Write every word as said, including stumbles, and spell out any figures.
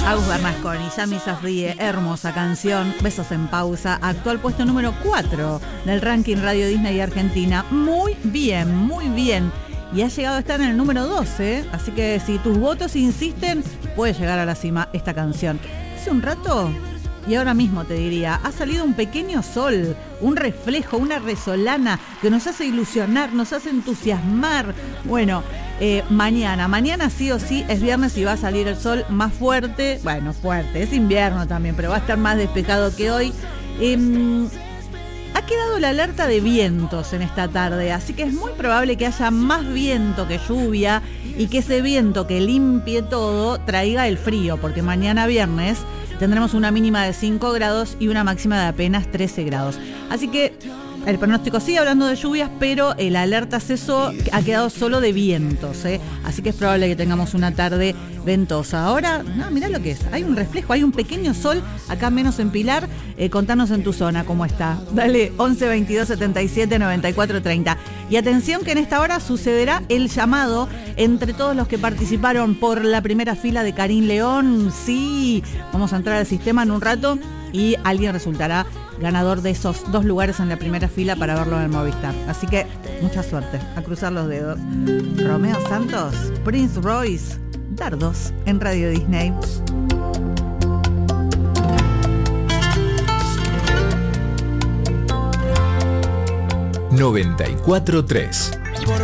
Agus Bernasconi, Yami Safrie, hermosa canción, Besos en Pausa, actual puesto número cuatro del ranking Radio Disney Argentina. Muy bien, muy bien. Y ha llegado a estar en el número doce, así que si tus votos insisten, puede llegar a la cima esta canción. Hace un rato, y ahora mismo te diría, ha salido un pequeño sol, un reflejo, una resolana que nos hace ilusionar, nos hace entusiasmar. Bueno, eh, mañana, mañana sí o sí es viernes y va a salir el sol más fuerte. Bueno, fuerte, es invierno también, pero va a estar más despejado que hoy. Eh, Ha quedado la alerta de vientos en esta tarde, así que es muy probable que haya más viento que lluvia y que ese viento que limpie todo traiga el frío, porque mañana viernes tendremos una mínima de cinco grados y una máxima de apenas trece grados. Así que el pronóstico sigue hablando de lluvias, pero la alerta cesó, ha quedado solo de vientos, ¿eh? Así que es probable que tengamos una tarde ventosa. Ahora, no, mirá lo que es, hay un reflejo, hay un pequeño sol, acá menos en Pilar. Eh, contanos en tu zona cómo está. Dale, once veintidós setenta y siete noventa y cuatro treinta. Y atención que en esta hora sucederá el llamado entre todos los que participaron por la primera fila de Karim León. Sí, vamos a entrar al sistema en un rato y alguien resultará ganador de esos dos lugares en la primera fila para verlo en el Movistar. Así que mucha suerte, a cruzar los dedos. Romeo Santos, Prince Royce, Dardos en Radio Disney. noventa y cuatro tres. Por